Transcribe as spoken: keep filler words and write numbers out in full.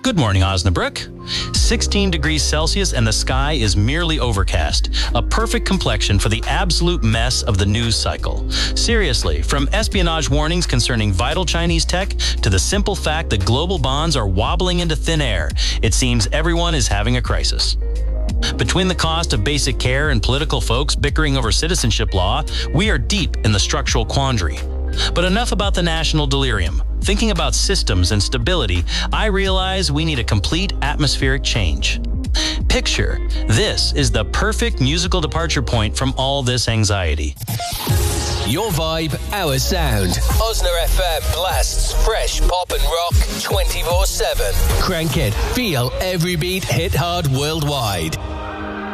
Good morning, Osnabrück. sixteen degrees Celsius and the sky is merely overcast. A perfect complexion for the absolute mess of the news cycle. Seriously, from espionage warnings concerning vital Chinese tech to the simple fact that global bonds are wobbling into thin air, it seems everyone is having a crisis. Between the cost of basic care and political folks bickering over citizenship law, we are deep in the structural quandary. But enough about the national delirium. Thinking about systems and stability, I realize we need a complete atmospheric change. Picture, this is the perfect musical departure point from all this anxiety. Your vibe, our sound. Osna F M blasts fresh pop and rock twenty-four seven. Crank it, feel every beat hit hard worldwide.